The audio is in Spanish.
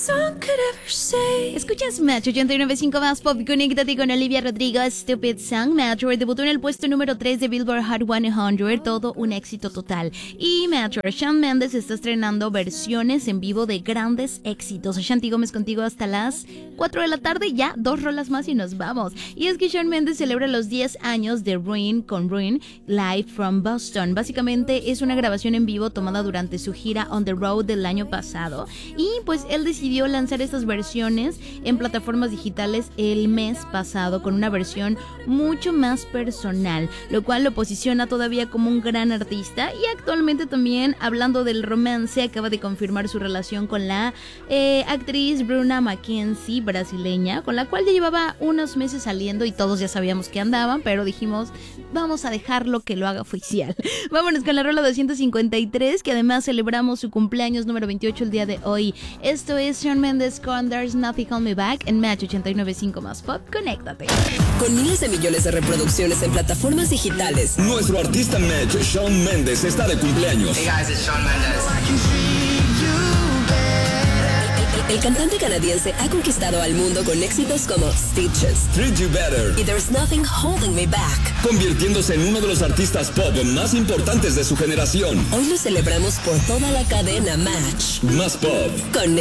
Escuchas Match 89.5 más pop. Conéctate con Olivia Rodrigo. Stupid Song. Match debutó en el puesto número 3 de Billboard Hot 100. Todo un éxito total. Y Match, Shawn Mendes está estrenando versiones en vivo de grandes éxitos. Shanti Gómez contigo hasta las 4 de la tarde. Ya 2 rolas más y nos vamos. Y es que Shawn Mendes celebra los 10 años de Ruin con Ruin Live from Boston. Básicamente es una grabación en vivo tomada durante su gira On the Road del año pasado. Y pues él decidió lanzar estas versiones en plataformas digitales el mes pasado con una versión mucho más personal, lo cual lo posiciona todavía como un gran artista. Y actualmente también, hablando del romance, acaba de confirmar su relación con la actriz Bruna Mackenzie, brasileña, con la cual ya llevaba unos meses saliendo y todos ya sabíamos que andaban, pero dijimos, vamos a dejarlo que lo haga oficial. Vámonos con la rola 253, que además celebramos su cumpleaños número 28 el día de hoy. Esto es Shawn Mendes con There's Nothing Hold Me Back en Match 89.5 más pop. Conéctate. Con miles de millones de reproducciones en plataformas digitales, nuestro artista Match, Shawn Mendes, está de cumpleaños. Hey guys, it's Shawn Mendes. El cantante canadiense ha conquistado al mundo con éxitos como Stitches, Treat You Better y There's Nothing Holding Me Back, convirtiéndose en uno de los artistas pop más importantes de su generación. Hoy lo celebramos por toda la cadena Match. Más pop.